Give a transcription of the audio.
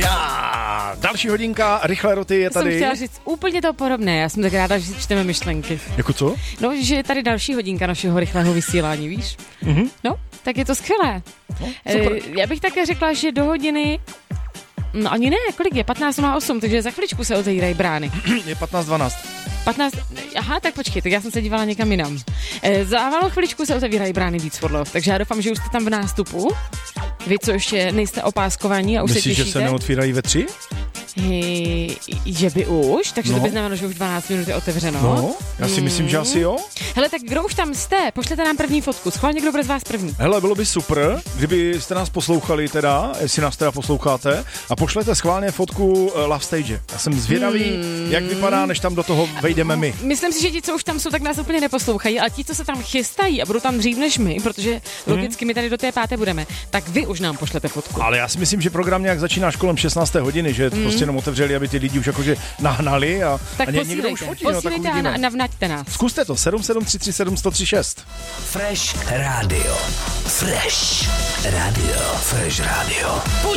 Další hodinka, rychlé roty je tady. Jsem chtěla říct úplně to podobné, já jsem tak ráda, že si čteme myšlenky. Jako co? No, že je tady další hodinka našeho rychlého vysílání, víš? Mhm. No, tak je to skvělé. No, super. Já bych také řekla, že do hodiny, no ani ne, kolik je? 15:08, takže za chviličku se otevírají brány. Je 15:12. 15, aha, tak počkej, tak já jsem se dívala někam jinam. Za malou chviličku se otevírají brány Beats for Love, takže já doufám, že už jste tam v nástupu. Vy, co ještě nejste opáskovaní a už Myslíš, se těšíte. že se neotvírají ve 3? Že by už? Takže No. to by znamenalo, že už 12 minut je otevřeno. No, já si myslím, že asi jo. Hele, tak kdo už tam jste? Pošlete nám první fotku. Schválně, kdo bude z vás první. Hele, bylo by super, kdybyste nás poslouchali teda, jestli nás teda posloucháte, a pošlete schválně fotku Love Stage. Já jsem zvědavý, jak vypadá, než tam do toho vejdeme my. Myslím si, že ti, co už tam jsou, tak nás úplně neposlouchají, ale ti, co se tam chystají a budou tam dřív než my, protože logicky my tady do té 5. budeme, tak vy už nám pošlete fotku. Ale já si myslím, že program nějak začíná kolem 16. hodiny, že prostě jenom otevřeli, aby ty lidi už jakože nahnali a Tak někdo už fotí, no, tak posílejte a uvidíme. navnaďte nás. Zkuste to, 77337 136. Fresh Radio. Fresh Radio. Fresh Radio.